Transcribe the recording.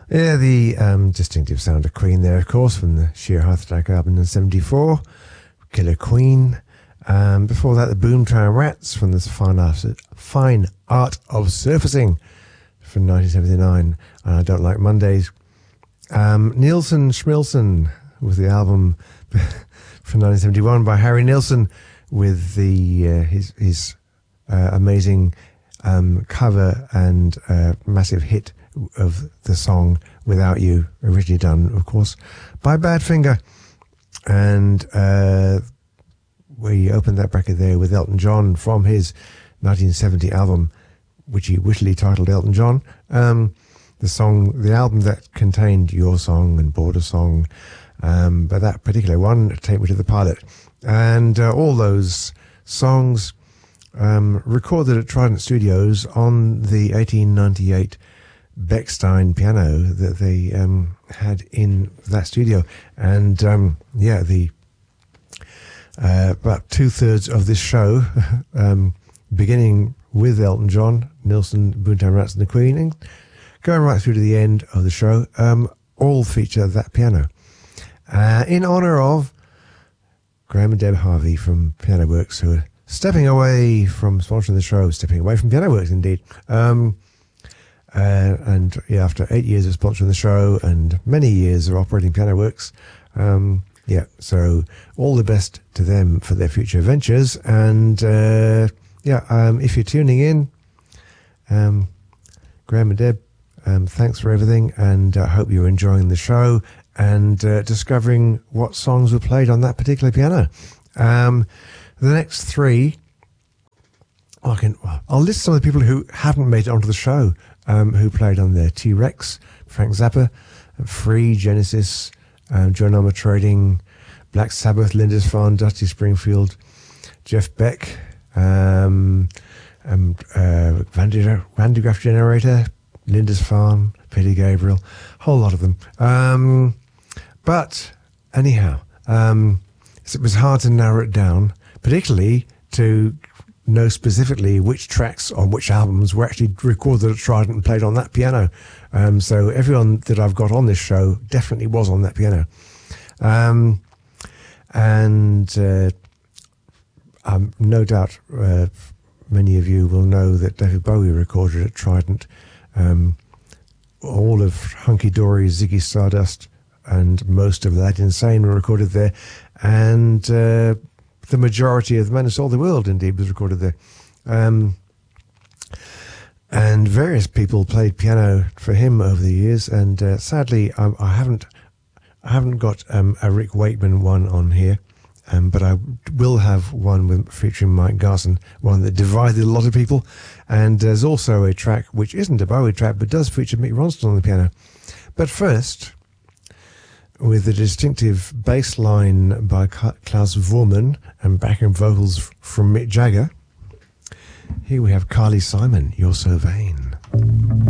Yeah, the distinctive sound of Queen there, of course, from the Sheer Heart Attack album in '74, Killer Queen. Before that, the Boomtown Rats from the Fine Art of Surfacing from 1979, and I Don't Like Mondays. Nielsen Schmilson with the album from 1971 by Harry Nilsson with the his amazing cover and massive hit of the song Without You, originally done, of course, by Badfinger. And we opened that bracket there with Elton John from his 1970 album, which he wittily titled Elton John. The album that contained Your Song and Border Song, but that particular one, Take Me to the Pilot. And all those songs recorded at Trident Studios on the 1898 Bechstein piano that they had in that studio. And about 2/3 of this show, beginning with Elton John, Nilsson, Boomtown Rats and the Queen, and going right through to the end of the show, all feature that piano. In honour of Graham and Deb Harvey from Piano Works, who are stepping away from sponsoring the show, stepping away from Piano Works indeed. After 8 years of sponsoring the show and many years of operating Piano Works, so all the best to them for their future ventures. And if you're tuning in, Graham and Deb, thanks for everything, and I hope you're enjoying the show and discovering what songs were played on that particular piano. The next three, I'll list some of the people who haven't made it onto the show, who played on there. T-Rex, Frank Zappa, Free, Genesis, Joan Armatrading, Black Sabbath, Lindisfarne, Dusty Springfield, Jeff Beck, Van de Graaff Generator, Lindisfarne, Peter Gabriel, a whole lot of them. But anyhow, it was hard to narrow it down, particularly to know specifically which tracks on which albums were actually recorded at Trident and played on that piano. So everyone that I've got on this show definitely was on that piano. No doubt many of you will know that David Bowie recorded at Trident all of Hunky Dory, Ziggy Stardust, and most of That Insane were recorded there. And the majority of The Man Who Sold the World, indeed, was recorded there. And various people played piano for him over the years. And sadly, I haven't got a Rick Wakeman one on here. But I will have one featuring Mike Garson, one that divided a lot of people. And there's also a track which isn't a Bowie track, but does feature Mick Ronson on the piano. But first, with the distinctive bass line by Klaus Voormann and backing vocals from Mick Jagger, here we have Carly Simon, You're So Vain.